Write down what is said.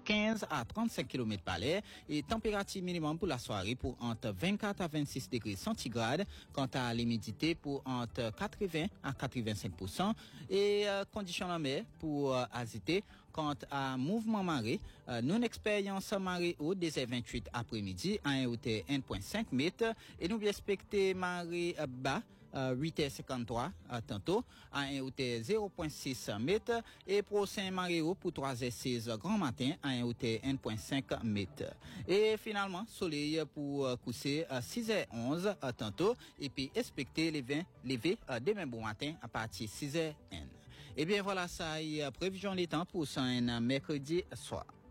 15 à 35 km par l'heure et température minimum pour la soirée pour entre 24 à 26 degrés centigrades. Quant à l'humidité pour entre 80 à 85% et conditions la mer pour agiter. Quant à mouvement marée, nous expérience marée haute des 28 après-midi à un hauteur 1.5 m et nous expectons marée bas 8h53 tantôt à un hauteur 0.6 m et prochain marée haut pour 3h16 grand matin à un hauteur 1.5 m. Et finalement soleil pour coucher 6h11 tantôt et puis expecter lever demain bon matin à partir 6h. Et bien voilà ça y prévision les temps pour un mercredi soir.